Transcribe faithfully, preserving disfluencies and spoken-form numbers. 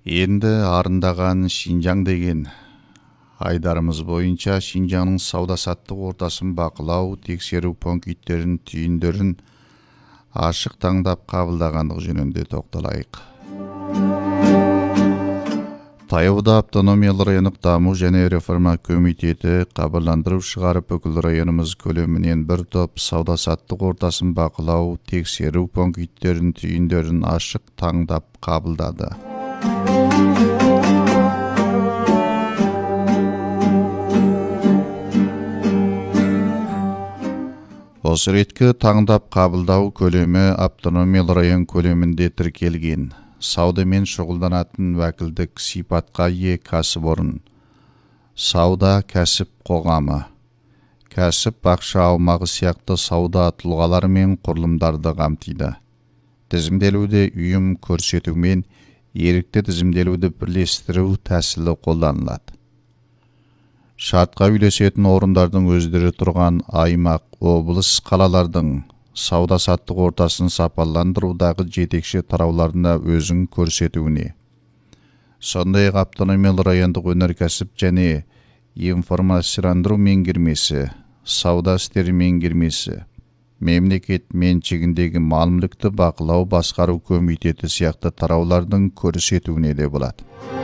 Енді арындаған Шинжаң деген айдарымыз бойынша Шинжаңның сауда-саттық ортасын бақылау, тексеру пункттерін, түйіндерін ашық таңдап қабылдағандық жөнінде тоқталайық. Таяуда автономиялы райондық даму және реформа комитеті хабарландыру шығарып, бүкіл районымыз көлемінен бір топ сауда-саттық ортасын бақылау, тексеру пункттерін, түйіндерін ашық таңдап қабылдады. Осы реткі таңдап қабылдау көлемі автономиялы район көлемінде тіркелген. Саудамен шұғылданатын уәкілдік сипатқа ие кәсіпорын, сауда кәсіп қоғамы, кәсіп бақша аумағы сияқты сауда тұлғалары мен құрылымдарды қамтиды. Тізімделуде ұйым көрсету мен ерікті тізімделуді бірлестіру тәсілі қолданылады. Шартқа үйлесетін орындардың өздері тұрған аймақ, облыс, қалалардың сауда-саттық ортасын сапаландырудағы жетекші тарауларына өзін көрсетуіне. Сондай-ақ автономиялы райондық өнеркәсіп және информацияландыру меңгермесі, сауда істері меңгермесі, мемлекет меншігіндегі мал-мүлікті бақылау басқару комитеті сияқты тараулардың көрсетуіне де болады.